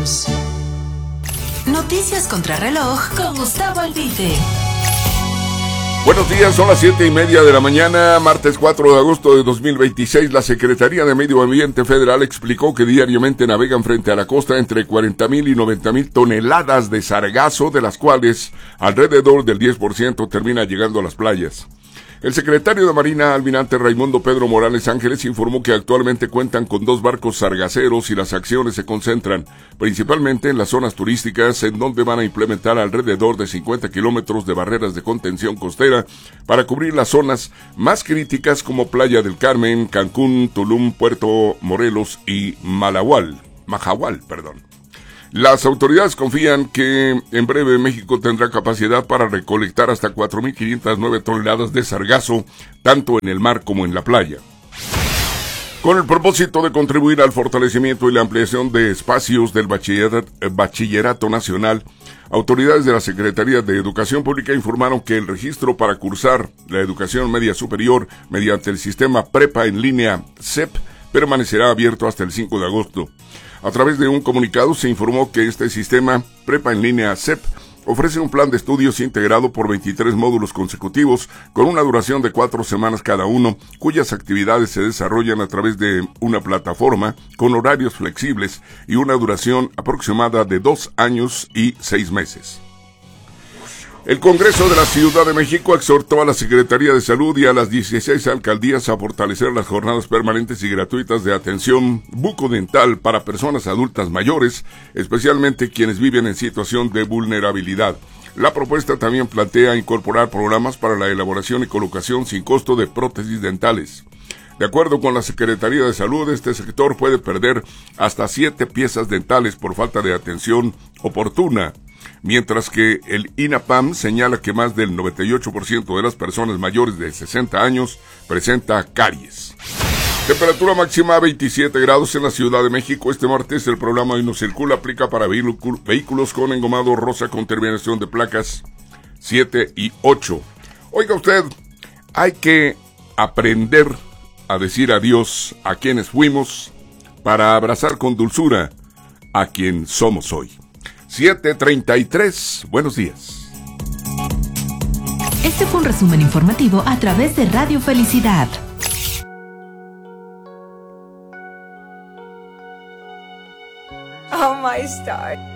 News. Noticias contra reloj con Gustavo Albite. Buenos días, son las 7:30 de la mañana, martes 4 de agosto de 2026. La Secretaría de Medio Ambiente Federal explicó que diariamente navegan frente a la costa entre 40,000 y 90,000 toneladas de sargazo, de las cuales alrededor del 10% termina llegando a las playas. El secretario de Marina, almirante Raimundo Pedro Morales Ángeles, informó que actualmente cuentan con 2 barcos sargaceros y las acciones se concentran principalmente en las zonas turísticas, en donde van a implementar alrededor de 50 kilómetros de barreras de contención costera para cubrir las zonas más críticas como Playa del Carmen, Cancún, Tulum, Puerto Morelos y Majahual. Las autoridades confían que en breve México tendrá capacidad para recolectar hasta 4,509 toneladas de sargazo, tanto en el mar como en la playa. Con el propósito de contribuir al fortalecimiento y la ampliación de espacios del Bachillerato Nacional, autoridades de la Secretaría de Educación Pública informaron que el registro para cursar la educación media superior mediante el sistema Prepa en línea CEP permanecerá abierto hasta el 5 de agosto. A través de un comunicado se informó que este sistema Prepa en línea CEP ofrece un plan de estudios integrado por 23 módulos consecutivos con una duración de 4 semanas cada uno, cuyas actividades se desarrollan a través de una plataforma con horarios flexibles y una duración aproximada de 2 años y 6 meses. El Congreso de la Ciudad de México exhortó a la Secretaría de Salud y a las 16 alcaldías a fortalecer las jornadas permanentes y gratuitas de atención bucodental para personas adultas mayores, especialmente quienes viven en situación de vulnerabilidad. La propuesta también plantea incorporar programas para la elaboración y colocación sin costo de prótesis dentales. De acuerdo con la Secretaría de Salud, este sector puede perder hasta 7 piezas dentales por falta de atención oportuna, mientras que el INAPAM señala que más del 98% de las personas mayores de 60 años presenta caries. Temperatura máxima 27 grados en la Ciudad de México. Este martes el programa Hoy No Circula aplica para vehículos con engomado rosa con terminación de placas 7 y 8. Oiga usted, hay que aprender a decir adiós a quienes fuimos para abrazar con dulzura a quien somos hoy. 7:33, buenos días. Este fue un resumen informativo a través de Radio Felicidad. Oh, my star.